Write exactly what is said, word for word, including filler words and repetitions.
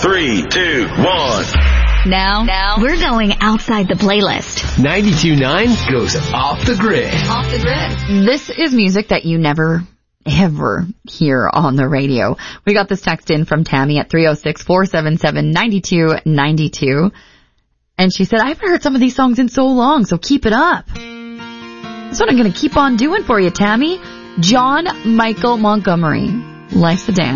Three, two, one. Now, now, we're going outside the playlist. ninety-two point nine goes off the grid. Off the grid. This is music that you never, ever hear on the radio. We got this text in from Tammy at three oh six, four seven seven, nine two nine two. And she said, I haven't heard some of these songs in so long, so keep it up. That's what I'm going to keep on doing for you, Tammy. John Michael Montgomery, Life's a Dance.